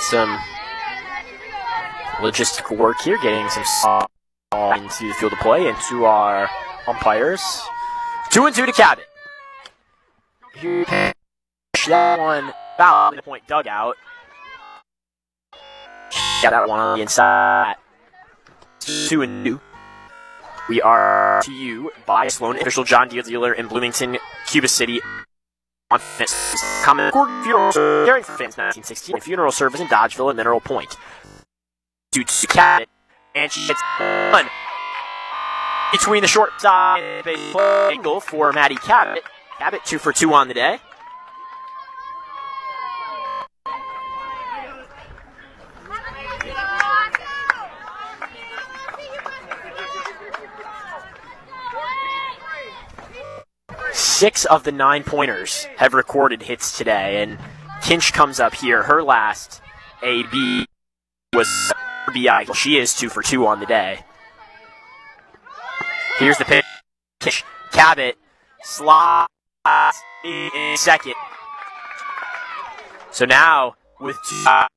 some logistical work here, getting some into the field of play and to our umpires. 2-2 to Cabot. That one foul in the point dugout. Got that one on the inside. 2-2. We are to you by Sloan official John Deere dealer in Bloomington, Cuba City. On Common Funeral caring for fans 1916 funeral service in Dodgeville and Mineral Point. To Cabot, and she hits one between the short side and the angle for Maddie Cabot. Cabot 2 for 2 on the day. Six of the 9 pointers have recorded hits today, and Kinch comes up here. Her last AB was BI. She is 2 for 2 on the day. Here's the pitch. Cabot slides in second. So now with